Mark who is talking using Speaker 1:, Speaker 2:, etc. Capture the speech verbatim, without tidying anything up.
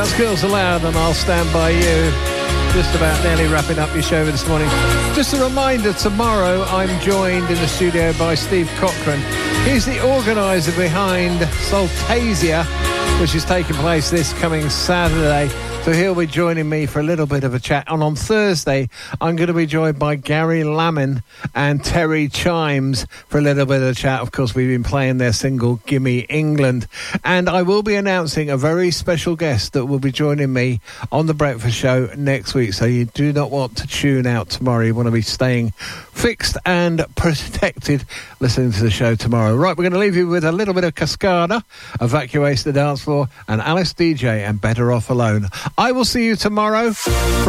Speaker 1: That's Girls Aloud and I'll Stand By You. Just about nearly wrapping up your show this morning. Just a reminder, tomorrow I'm joined in the studio by Steve Cochran. He's the organiser behind Soltasia, which is taking place this coming Saturday. So he'll be joining me for a little bit of a chat. And on Thursday, I'm going to be joined by Gary Lamin and Terry Chimes for a little bit of a chat. Of course, we've been playing their single, Gimme England. And I will be announcing a very special guest that will be joining me on The Breakfast Show next week. So you do not want to tune out tomorrow. You want to be staying fixed and protected listening to the show tomorrow. Right, we're going to leave you with a little bit of Cascada, Evacuate the Dance Floor, and Alice D J and Better Off Alone. I will see you tomorrow.